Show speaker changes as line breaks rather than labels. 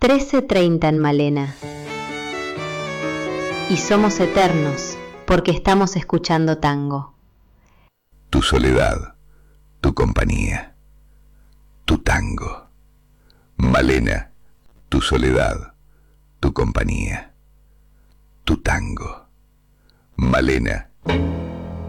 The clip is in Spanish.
13:30 en Malena. Y somos eternos porque estamos escuchando tango.
Tu soledad, tu compañía, tu tango. Malena, tu soledad, tu compañía, tu tango. Malena.